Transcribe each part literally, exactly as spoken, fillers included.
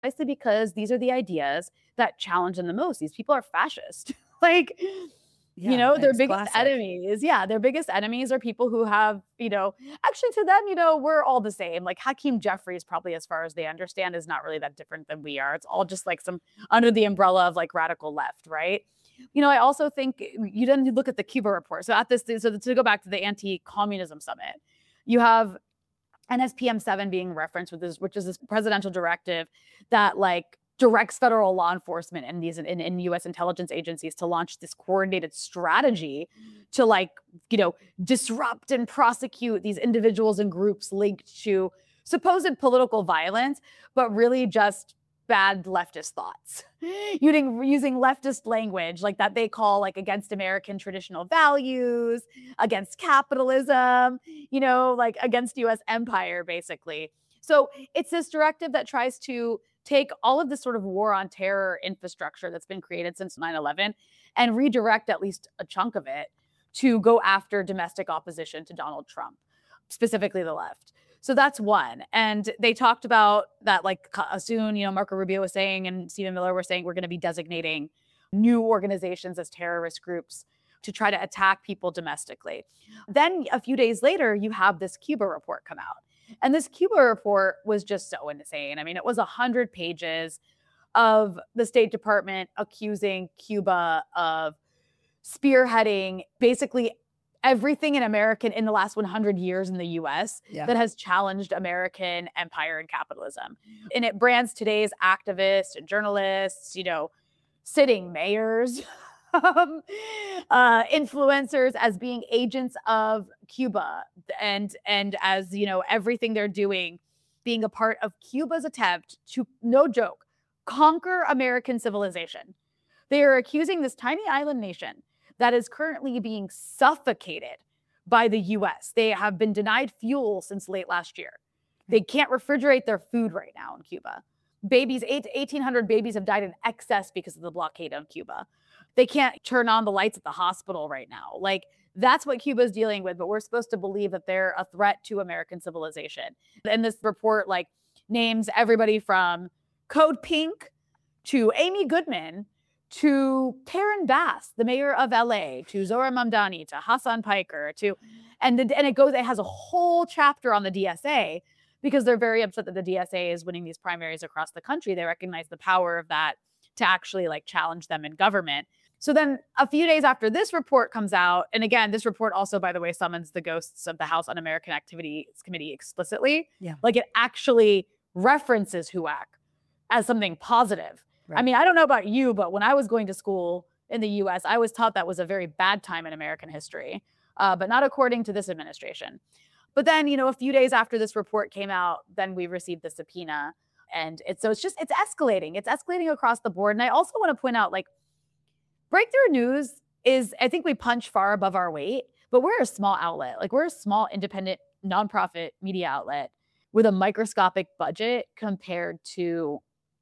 Precisely because these are the ideas that challenge them the most. These people are fascist. Like, you Yeah, know, their it's biggest classic. enemies yeah, their biggest enemies are people who have, you know actually to them, you know, we're all the same. Like Hakeem Jeffries, probably as far as they understand, is not really that different than we are. It's all just like some under the umbrella of like radical left, right? You know, I also think you then look at the Cuba report. So at this so to go back to the anti-communism summit, you have N S P M seven being referenced with this, which is this presidential directive that like directs federal law enforcement and these in, in U S intelligence agencies to launch this coordinated strategy to like, you know, disrupt and prosecute these individuals and groups linked to supposed political violence, but really just bad leftist thoughts. Using using leftist language like that they call like against American traditional values, against capitalism, you know, like against U S empire, basically. So it's this directive that tries to take all of this sort of war on terror infrastructure that's been created since nine eleven and redirect at least a chunk of it to go after domestic opposition to Donald Trump, specifically the left. So that's one. And they talked about that like soon, you know, Marco Rubio was saying and Stephen Miller were saying we're going to be designating new organizations as terrorist groups to try to attack people domestically. Then a few days later, you have this Cuba report come out. And this Cuba report was just so insane. I mean, it was one hundred pages of the State Department accusing Cuba of spearheading basically everything in American in the last one hundred years in the U S Yeah. that has challenged American empire and capitalism. And it brands today's activists and journalists, you know, sitting mayors, um, uh, influencers as being agents of Cuba and and as, you know, everything they're doing being a part of Cuba's attempt to, no joke, conquer American civilization. They are accusing this tiny island nation that is currently being suffocated by the U S. They have been denied fuel since late last year. They can't refrigerate their food right now in Cuba. Babies, eight, eighteen hundred babies have died in excess because of the blockade of Cuba. They can't turn on the lights at the hospital right now. Like, that's what Cuba is dealing with, but we're supposed to believe that they're a threat to American civilization. And this report, like, names everybody from Code Pink to Amy Goodman to Karen Bass, the mayor of L A, to Zohra Mamdani, to Hassan Piker, to, and, the, and it goes, it has a whole chapter on the D S A because they're very upset that the D S A is winning these primaries across the country. They recognize the power of that to actually like challenge them in government. So then a few days after this report comes out, and again, this report also, by the way, summons the ghosts of the House Un-American Activities Committee explicitly. Yeah. Like it actually references H U A C as something positive. Right. I mean, I don't know about you, but when I was going to school in the U S, I was taught that was a very bad time in American history, uh, but not according to this administration. But then, you know, a few days after this report came out, then we received the subpoena. And it's so it's just, it's escalating. It's escalating across the board. And I also want to point out, like, Breakthrough News is, I think we punch far above our weight, but we're a small outlet. Like, we're a small, independent, nonprofit media outlet with a microscopic budget compared to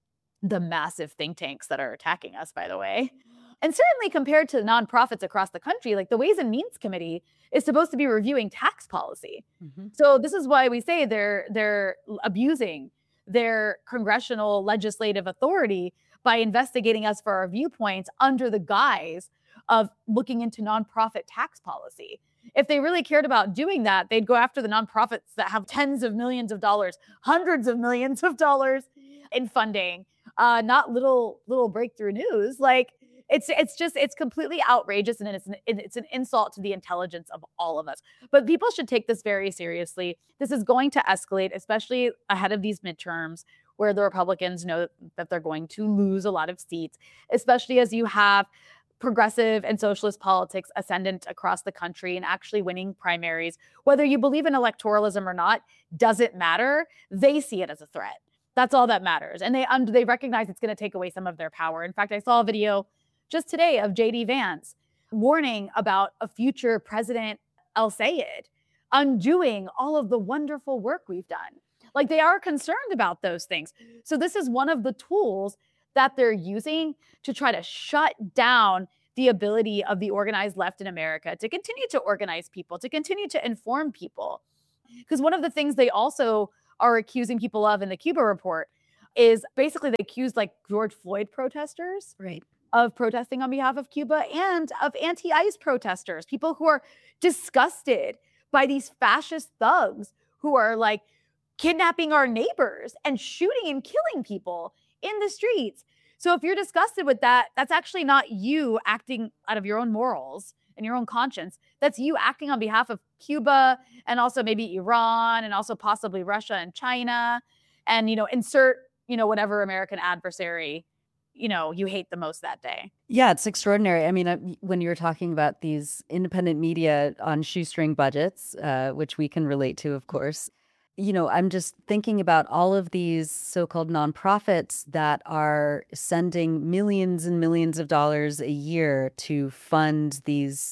the massive think tanks that are attacking us, by the way. And certainly compared to nonprofits across the country, like the Ways and Means Committee is supposed to be reviewing tax policy. Mm-hmm. So this is why we say they're they're abusing their congressional legislative authority by investigating us for our viewpoints under the guise of looking into nonprofit tax policy. If they really cared about doing that, they'd go after the nonprofits that have tens of millions of dollars, hundreds of millions of dollars in funding, uh, not little little Breakthrough News. Like, it's it's just, it's completely outrageous, and it's an, it's an insult to the intelligence of all of us. But people should take this very seriously. This is going to escalate, especially ahead of these midterms, where the Republicans know that they're going to lose a lot of seats, especially as you have progressive and socialist politics ascendant across the country and actually winning primaries. Whether you believe in electoralism or not, doesn't matter. They see it as a threat. That's all that matters. And they um, they recognize it's going to take away some of their power. In fact, I saw a video just today of J D Vance warning about a future President El-Sayed undoing all of the wonderful work we've done. Like, they are concerned about those things. So this is one of the tools that they're using to try to shut down the ability of the organized left in America to continue to organize people, to continue to inform people. Because one of the things they also are accusing people of in the Cuba report is basically they accused like George Floyd protesters Right. of protesting on behalf of Cuba and of anti-ICE protesters, people who are disgusted by these fascist thugs who are like kidnapping our neighbors and shooting and killing people in the streets. So if you're disgusted with that, that's actually not you acting out of your own morals and your own conscience. That's you acting on behalf of Cuba and also maybe Iran and also possibly Russia and China. And, you know, insert, you know, whatever American adversary, you know, you hate the most that day. Yeah, it's extraordinary. I mean, uh, when you were talking about these independent media on shoestring budgets, uh, which we can relate to, of course, you know, I'm just thinking about all of these so-called nonprofits that are sending millions and millions of dollars a year to fund these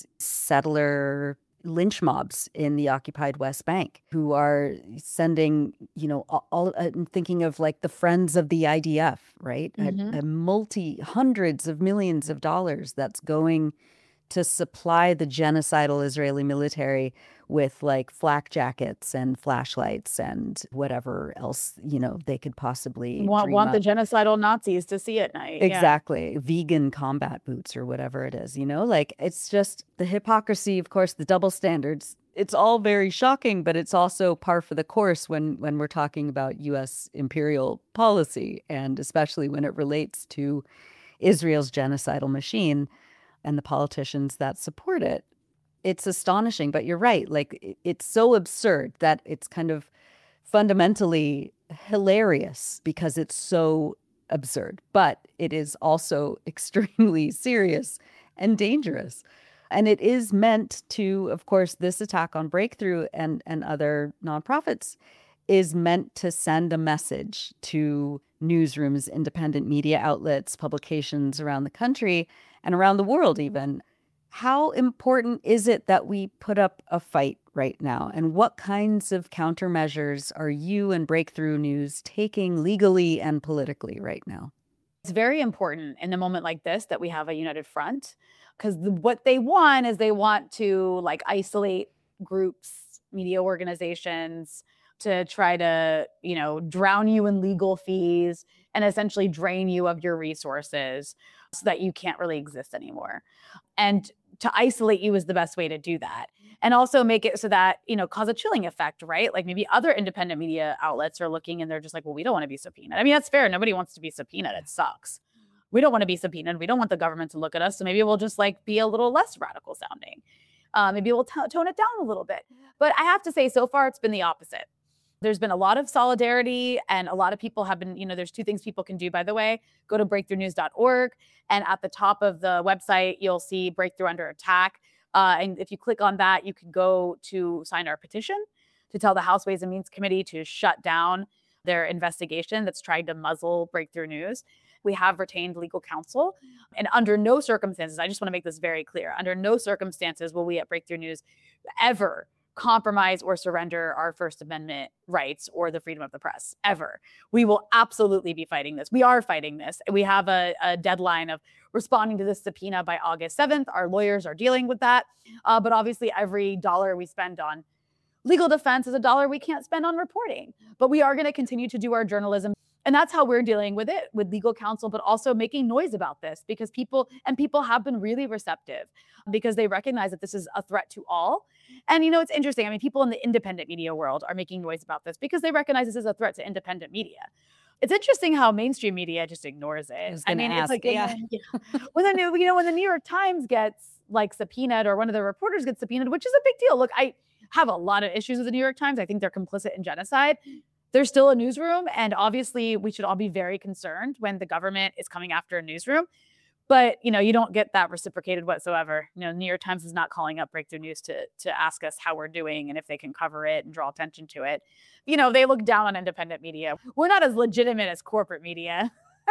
settler lynch mobs in the occupied West Bank, who are sending, you know, all, all I'm thinking of like the Friends of the I D F, right? Mhm. A, a multi hundreds of millions of dollars that's going to supply the genocidal Israeli military with like flak jackets and flashlights and whatever else, you know, they could possibly Want dream want the up. genocidal Nazis to see at night. Yeah. Exactly. Vegan combat boots or whatever it is, you know, like it's just the hypocrisy, of course, the double standards. It's all very shocking, but it's also par for the course when when we're talking about U S imperial policy, and especially when it relates to Israel's genocidal machine and the politicians that support it. It's astonishing, but you're right. Like it- it's so absurd that it's kind of fundamentally hilarious because it's so absurd, but it is also extremely serious and dangerous. And it is meant to, of course, this attack on Breakthrough and, and other nonprofits is meant to send a message to newsrooms, independent media outlets, publications around the country and around the world even. How important is it that we put up a fight right now? And what kinds of countermeasures are you and Breakthrough News taking legally and politically right now? It's very important in a moment like this that we have a united front, because what they want is they want to like isolate groups, media organizations, to try to, you know, drown you in legal fees and essentially drain you of your resources so that you can't really exist anymore. And to isolate you is the best way to do that. And also make it so that, you know, cause a chilling effect, right? Like maybe other independent media outlets are looking and they're just like, well, we don't want to be subpoenaed. I mean, that's fair. Nobody wants to be subpoenaed. It sucks. We don't want to be subpoenaed. We don't want the government to look at us. So maybe we'll just like be a little less radical sounding. Uh, maybe we'll t- tone it down a little bit. But I have to say, so far, it's been the opposite. There's been a lot of solidarity and a lot of people have been, you know, there's two things people can do, by the way. Go to breakthrough news dot org. And at the top of the website, you'll see Breakthrough Under Attack. Uh, and if you click on that, you can go to sign our petition to tell the House Ways and Means Committee to shut down their investigation that's trying to muzzle Breakthrough News. We have retained legal counsel. And under no circumstances, I just want to make this very clear, under no circumstances will we at Breakthrough News ever compromise or surrender our First Amendment rights or the freedom of the press, ever. We will absolutely be fighting this. We are fighting this. We have a, a deadline of responding to this subpoena by August seventh. Our lawyers are dealing with that. Uh, but obviously, every dollar we spend on legal defense is a dollar we can't spend on reporting. But we are going to continue to do our journalism. And that's how we're dealing with it, with legal counsel, but also making noise about this because people, and people have been really receptive because they recognize that this is a threat to all. And, you know, it's interesting. I mean, people in the independent media world are making noise about this because they recognize this is a threat to independent media. It's interesting how mainstream media just ignores it. I was I gonna mean, ask, it's like, yeah. when, yeah. when the new, you know, when the New York Times gets like subpoenaed or one of the reporters gets subpoenaed, which is a big deal. Look, I have a lot of issues with the New York Times. I think they're complicit in genocide. They're still a newsroom. And obviously we should all be very concerned when the government is coming after a newsroom. But, you know, you don't get that reciprocated whatsoever. You know, New York Times is not calling up Breakthrough News to to ask us how we're doing and if they can cover it and draw attention to it. You know, they look down on independent media. We're not as legitimate as corporate media.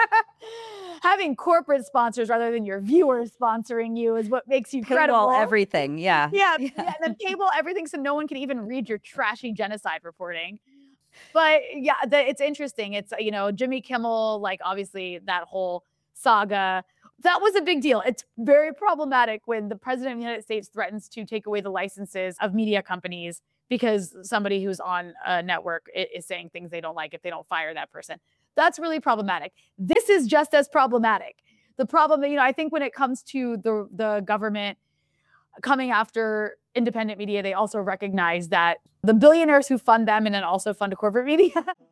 Having corporate sponsors rather than your viewers sponsoring you is what makes you credible. Paywall everything, yeah. Yeah, yeah, and then paywall everything so no one can even read your trashy genocide reporting. But yeah, the, it's interesting. It's, you know, Jimmy Kimmel, like obviously that whole saga, that was a big deal. It's very problematic when the president of the United States threatens to take away the licenses of media companies because somebody who's on a network is saying things they don't like if they don't fire that person. That's really problematic. This is just as problematic. The problem, you know, I think when it comes to the the government coming after independent media, they also recognize that the billionaires who fund them and then also fund corporate media